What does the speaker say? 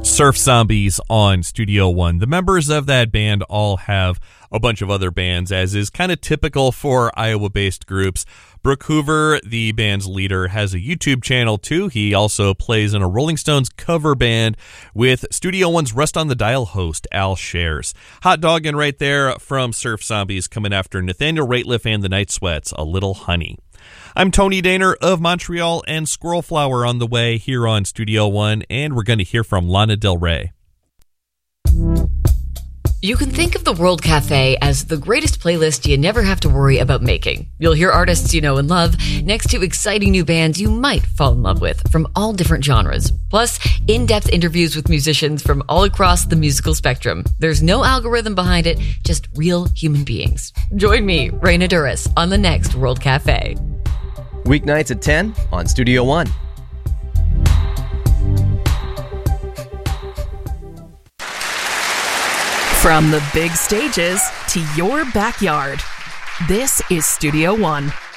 Surf Zombies on Studio One. The members of that band all have a bunch of other bands, as is kind of typical for Iowa-based groups. Brooke Hoover, the band's leader, has a YouTube channel too. He also plays in a Rolling Stones cover band with Studio One's Rust on the Dial host, Al Shares. Hot dogging right there from Surf Zombies, coming after Nathaniel Rateliff and the Night Sweats, A Little Honey. I'm Tony Daner of Montreal, and Squirrel Flower on the way here on Studio One, and we're going to hear from Lana Del Rey. You can think of the World Cafe as the greatest playlist you never have to worry about making. You'll hear artists you know and love next to exciting new bands you might fall in love with from all different genres. Plus, in-depth interviews with musicians from all across the musical spectrum. There's no algorithm behind it, just real human beings. Join me, Raina Duras, on the next World Cafe. Weeknights at 10 on Studio One. From the big stages to your backyard, this is Studio One.